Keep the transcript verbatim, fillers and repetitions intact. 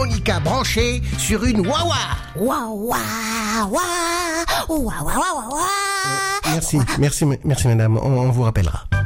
harmonica branchée sur une wah-wah. Wah-wah, wah, wah, wah, wah, wah. Merci, merci, merci madame, on, on vous rappellera.